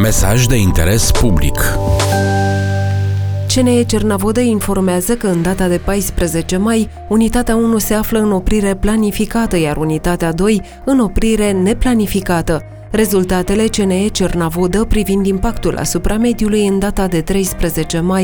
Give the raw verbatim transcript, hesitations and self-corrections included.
Mesaj de interes public. C N E Cernavodă informează că în data de paisprezece mai, Unitatea unu se află în oprire planificată, iar Unitatea doi în oprire neplanificată. Rezultatele C N E Cernavodă privind impactul asupra mediului în data de treisprezece mai